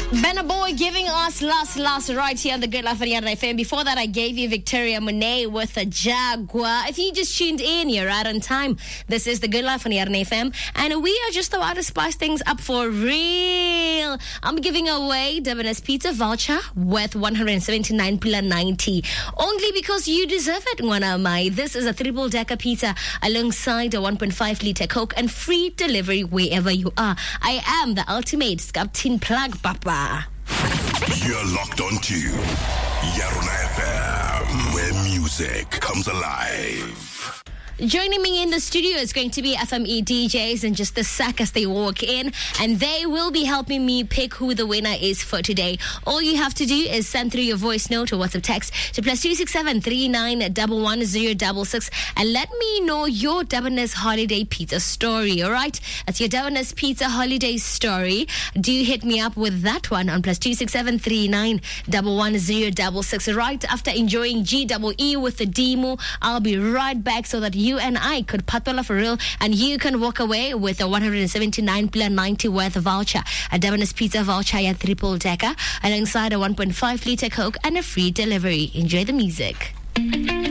Benna Boy giving us last right here on the Good Life on Yarra FM. Before that, I gave you Victoria Monet with a Jaguar. If you just tuned in, you're right on time. This is the Good Life on Yarra FM, and we are just about to spice things up for real. I'm giving away Durban's pizza voucher worth 179.90 only because you deserve it, Ngwanamai. This is a triple decker pizza alongside a 1.5 liter Coke and free delivery wherever you are. I am the ultimate Skaptin plug, Papa. You're locked onto Yarra FM, where music comes alive. Joining me in the studio is going to be FME DJs in just a sec as they walk in, and they will be helping me pick who the winner is for today. All you have to do is send through your voice note or WhatsApp text to +267 3911 and let me know your Durban's holiday pizza story. All right, that's your Durban's pizza holiday story. Do hit me up with that one on +267 3911 right after enjoying GEE with the demo. I'll be right back so that you and I could patwala for real, and you can walk away with a 179.90 worth voucher, a Durban's pizza voucher at triple decker alongside a 1.5 liter Coke and a free delivery. Enjoy the music.